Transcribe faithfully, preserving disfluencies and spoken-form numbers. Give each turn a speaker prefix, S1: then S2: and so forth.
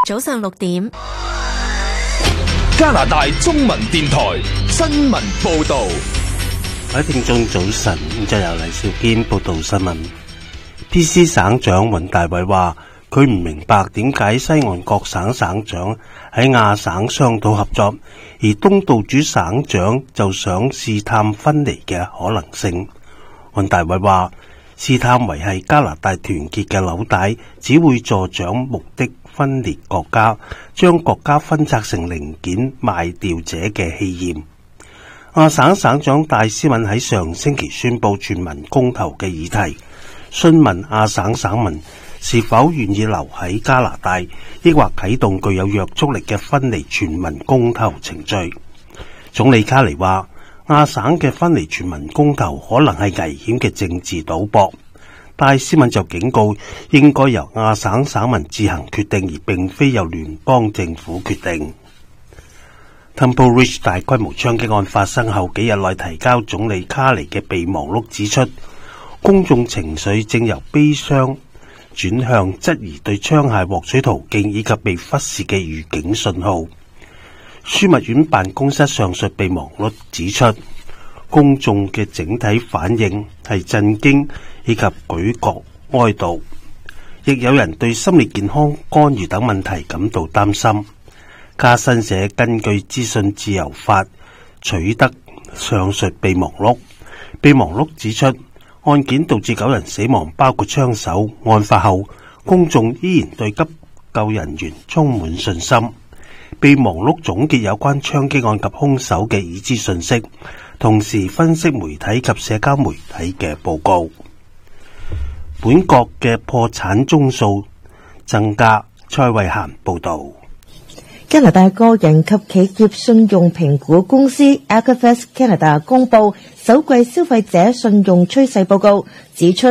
S1: 早上六點，
S2: 加拿大中文電台新聞報道。
S3: 各位聽眾早晨，咁就由黎兆堅報道新聞。B C 省長尹大偉話，佢唔明白點解西岸各省省長喺亞省商討合作，而東道主省長就想試探分離嘅可能性。尹大偉話，試探維繫加拿大團結嘅紐帶，只會助長目的分裂國家，將國家分拆成零件賣掉者嘅氣焰。亞省省長戴斯敏喺上星期宣布全民公投嘅議題，詢問亞省省民是否願意留喺加拿大，抑或啟動具有約束力嘅分離全民公投程序。總理卡尼話，亞省嘅分離全民公投可能係危險嘅政治賭博。戴斯敏就警告，應該由亞省省民自行決定，而並非由聯邦政府決定。Temple Ridge 大規模槍擊案發生後幾日內提交總理卡尼嘅備忘錄指出，公眾情緒正由悲傷轉向質疑對槍械獲取途徑以及被忽視嘅預警信號。樞密院辦公室上述備忘錄指出，公眾嘅整體反應係震驚以及舉國哀悼，亦有人對心理健康干預等問題感到擔心。加新社根據資訊自由法取得上述備忘錄。備忘錄指出，案件導致九人死亡，包括槍手。案發後，公眾依然對急救人員充滿信心。備忘錄總結有關槍擊案及兇手嘅已知信息，同時分析媒體及社交媒體嘅報告。本國嘅破產宗數增加。蔡慧嫻報導。
S4: 加拿大個人及企業信用評估公司 Equifax Canada 公佈首季消費者信用趨勢報告，指出